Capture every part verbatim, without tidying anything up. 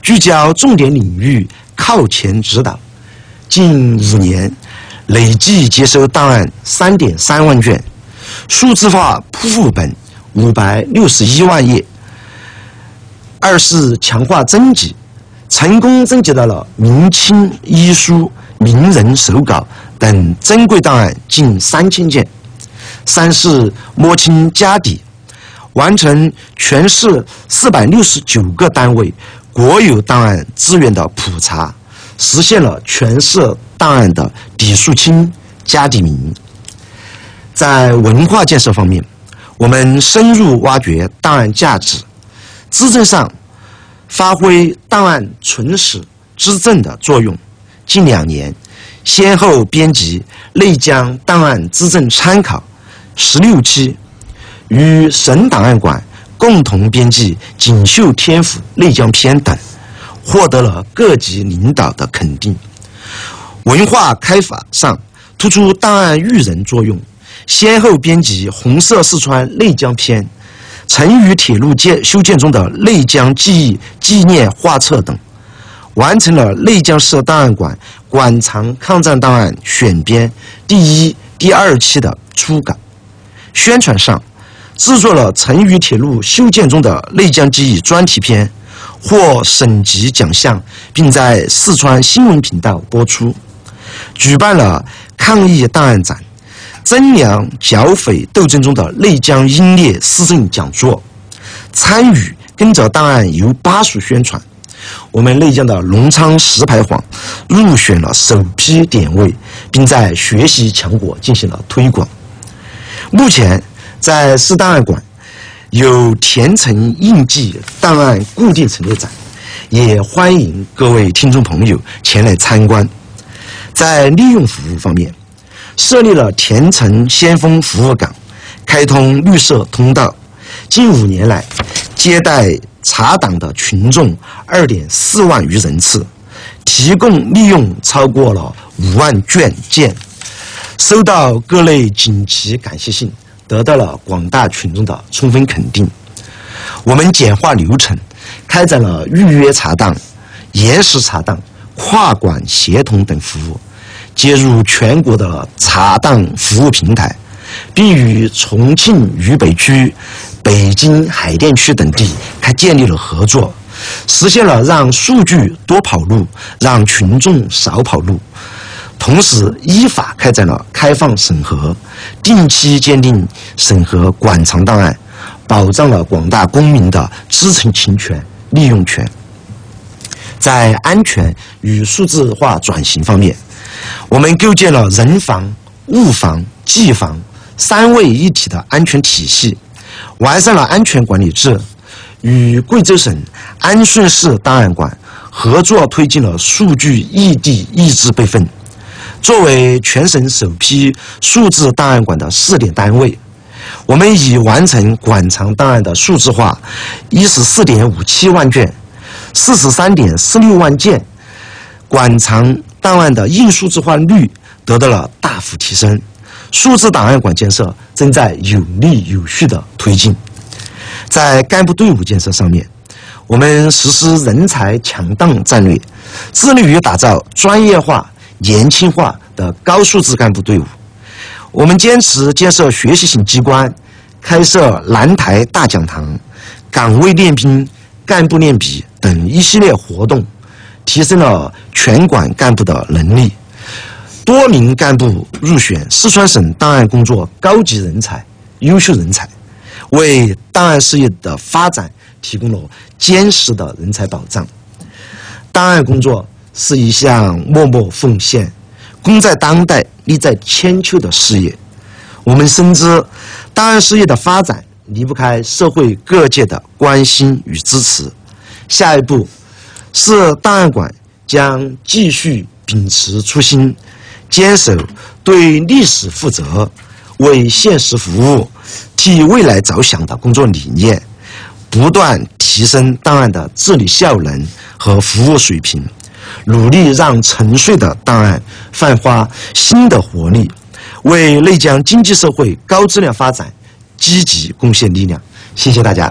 聚焦重点领域，靠前指导。近五年，累计接收档案三点三万卷，数字化铺副本五百六十一万页。二是强化征集，成功征集到了明清医书、名人手稿等珍贵档案近三千件。三是摸清家底，完成全市四百六十九个单位国有档案资源的普查，实现了全市档案的底数清、家底明。在文化建设方面，我们深入挖掘档案价值，资政上发挥档案存史资政的作用。近两年，先后编辑《内江档案资政参考》十六期，与省档案馆共同编辑《锦绣天府内江篇》等，获得了各级领导的肯定。文化开发上突出档案育人作用，先后编辑《红色四川内江篇》、成渝铁路建修建中的内江记忆纪念画册等，完成了内江市档案馆馆藏抗战档案选编第一、第二期的初稿。宣传上，制作了成渝铁路修建中的内江记忆专题片，获省级奖项，并在四川新闻频道播出。举办了抗疫档案展、征粮剿匪斗争中的内江英烈施政讲座，参与跟着档案游巴蜀宣传。我们内江的隆昌石牌坊入选了首批点位，并在学习强国进行了推广。目前在市档案馆有田城印记档案固定陈列展，也欢迎各位听众朋友前来参观。在利用服务方面，设立了田城先锋服务岗，开通绿色通道。近五年来，接待查档的群众二点四万余人次，提供利用超过了五万卷件，收到各类锦旗感谢信，得到了广大群众的充分肯定。我们简化流程，开展了预约查档、延时查档、跨馆协同等服务，接入全国的查档服务平台，并与重庆渝北区、北京海淀区等地开建立了合作，实现了让数据多跑路，让群众少跑路。同时依法开展了开放审核，定期鉴定审核馆藏档案，保障了广大公民的知情权、利用权。在安全与数字化转型方面，我们构建了人防、物防、技防三位一体的安全体系，完善了安全管理制，与贵州省安顺市档案馆合作推进了数据异地异质备份。作为全省首批数字档案馆的试点单位，我们已完成馆藏档案的数字化一十四点五七万卷、四十三点四六万件，馆藏档案的硬数字化率得到了大幅提升。数字档案馆建设正在有力有序的推进。在干部队伍建设上面，我们实施人才强档战略，致力于打造专业化、年轻化的高素质干部队伍。我们坚持建设学习型机关，开设蓝台大讲堂、岗位练兵、干部练笔等一系列活动，提升了全馆干部的能力。多名干部入选四川省档案工作高级人才、优秀人才，为档案事业的发展提供了坚实的人才保障。档案工作是一项默默奉献、功在当代、利在千秋的事业。我们深知，档案事业的发展离不开社会各界的关心与支持。下一步，市档案馆将继续秉持初心，坚守对历史负责、为现实服务、替未来着想的工作理念，不断提升档案的治理效能和服务水平，努力让沉睡的档案焕发新的活力，为内江经济社会高质量发展积极贡献力量。谢谢大家。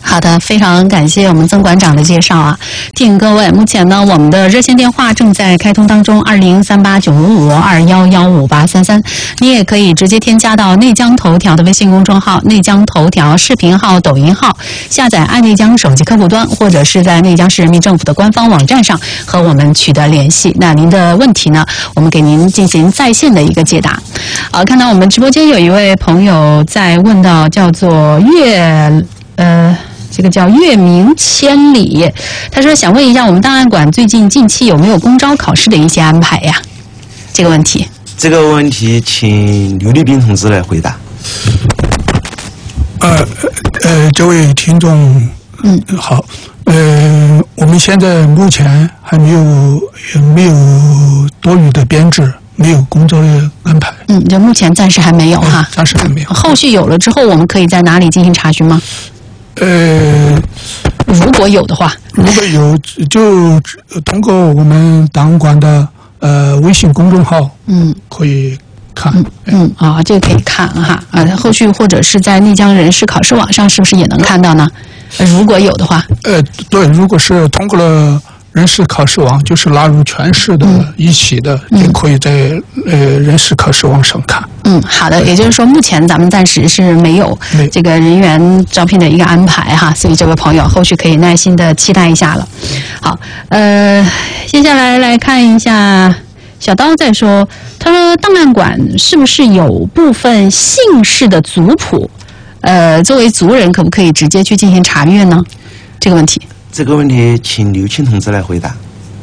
好的，非常感谢我们曾馆长的介绍啊！提醒各位，目前呢，我们的热线电话正在开通当中，二零三八九五五二幺幺五八三三。你也可以直接添加到内江头条的微信公众号、内江头条视频号、抖音号，下载爱内江手机客户端，或者是在内江市人民政府的官方网站上和我们取得联系。那您的问题呢，我们给您进行在线的一个解答。好，看到我们直播间有一位朋友在问到，叫做岳呃。这个叫月明千里，他说想问一下我们档案馆最近近期有没有公招考试的一些安排呀？这个问题， 这个问题请刘立斌同志来回答。 呃呃，这位听众， 嗯， 好，呃，我们现在目前还没有没有多余的编制，没有工作的安排。 嗯，就目前暂时还没有哈， 暂时还没有。 后续有了之后，我们可以在哪里进行查询吗？ 呃， 如果有的话， 如果有就通过我们档案馆的呃微信公众号， 嗯， 可以看。 嗯嗯啊、哦，这个可以看哈啊，后续或者是在内江人事考试网上，是不是也能看到呢？如果有的话， 呃，对，如果是通过了人事考试网，就是纳入全市的一起的， 嗯、 也可以在呃人事考试网上看。 嗯，好的，也就是说，目前咱们暂时是没有这个人员招聘的一个安排哈，所以这位朋友后续可以耐心的期待一下了。好，呃，接下来来看一下小刀在说，他说档案馆是不是有部分姓氏的族谱？呃，作为族人可不可以直接去进行查阅呢？这个问题， 这个问题请刘庆同志来回答。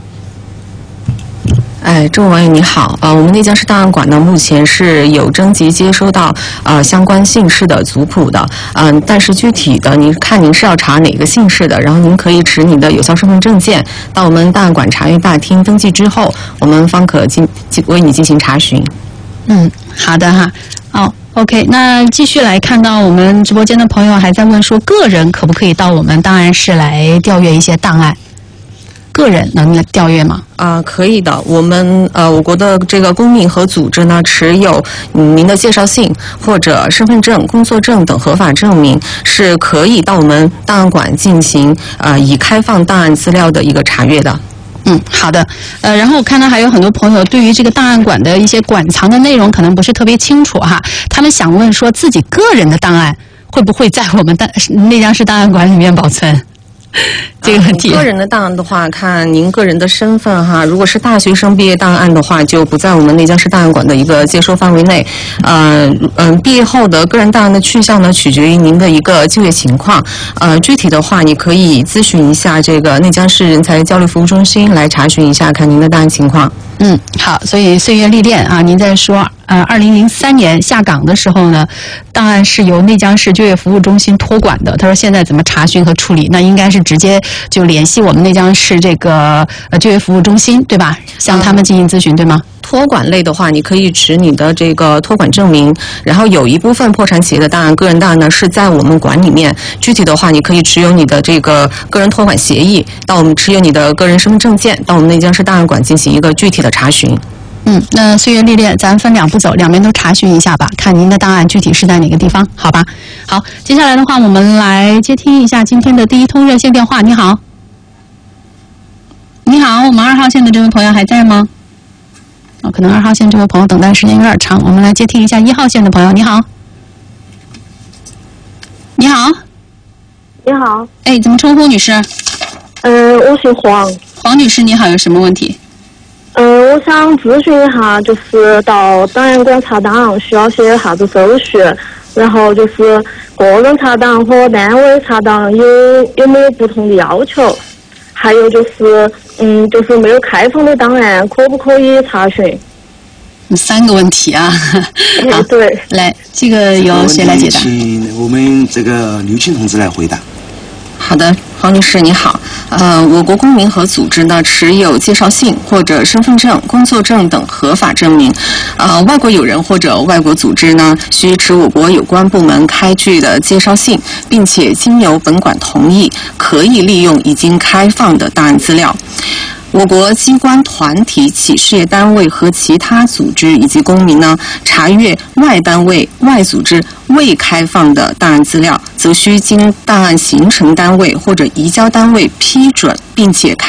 哎，这位网友你好，呃，我们内江市档案馆呢，目前是有征集接收到呃相关姓氏的族谱的，嗯、呃，但是具体的您看您是要查哪个姓氏的，然后您可以持您的有效身份证件到我们档案馆查阅大厅登记之后，我们方可进为你进行查询。 嗯，好的哈，哦。OK， 那继续来看到我们直播间的朋友还在问说，个人可不可以到我们档案室来调阅一些档案？个人能来调阅吗？ 啊、呃，可以的。我们呃，我国的这个公民和组织呢，持有您的介绍信或者身份证、工作证等合法证明，是可以到我们档案馆进行呃已开放档案资料的一个查阅的。 嗯，好的。呃，然后我看到还有很多朋友对于这个档案馆的一些馆藏的内容可能不是特别清楚哈，他们想问说自己个人的档案会不会在我们档内江市档案馆里面保存？这个问题、 呃、个人的档案的话，看您个人的身份哈。如果是大学生毕业档案的话，就不在我们内江市档案馆的一个接收范围内。呃嗯、呃，毕业后的个人档案的去向呢，取决于您的一个就业情况。呃，具体的话，你可以咨询一下这个内江市人才交流服务中心来查询一下，看您的档案情况。 嗯，好，所以岁月历练啊，您在说，呃，二零零三年下岗的时候呢，档案是由内江市就业服务中心托管的。他说现在怎么查询和处理？那应该是直接就联系我们内江市这个呃就业服务中心，对吧？向他们进行咨询，对吗？ 托管类的话，你可以持你的这个托管证明，然后有一部分破产企业的档案、个人档案呢是在我们馆里面。具体的话，你可以持有你的这个个人托管协议，到我们持有你的个人身份证件，到我们内江市档案馆进行一个具体的查询。 嗯，那岁月历练，咱分两步走，两边都查询一下吧，看您的档案具体是在哪个地方，好吧？好，接下来的话，我们来接听一下今天的第一通热线电话。你好，你好，我们二号线的这位朋友还在吗？哦，可能二号线这位朋友等待时间有点长，我们来接听一下一号线的朋友。你好，你好， 你好， 哎，怎么称呼，女士？ 嗯、呃，我姓黄。 黄女士，你好，有什么问题？ 嗯、呃，我想咨询一下，就是到档案馆查档需要些啥子手续？然后就是个人查档和单位查档有有没有不同的要求？还有就是，嗯，就是没有开放的档案可不可以查询？ 三个问题啊。 好，对， 来，这个由谁来解答？ 请我们这个刘庆同志来回答。 好的，黄女士你好，呃，我国公民和组织呢持有介绍信或者身份证、工作证等合法证明，呃，外国友人或者外国组织呢需持我国有关部门开具的介绍信，并且经由本馆同意，可以利用已经开放的档案资料。 我国机关、团体、企事业单位和其他组织以及公民呢，查阅外单位、外组织未开放的档案资料，则需经档案形成单位或者移交单位批准，并且